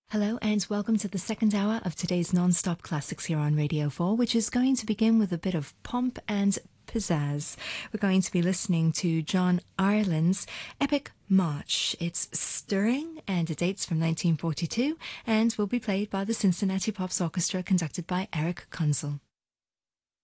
Hello and welcome to the second hour of today's non-stop classics here on Radio 4, which is going to begin with a bit of pomp and pizzazz. We're going to be listening to John Ireland's epic march. It's stirring and it dates from 1942 and will be played by the Cincinnati Pops Orchestra conducted by Eric Kunzel.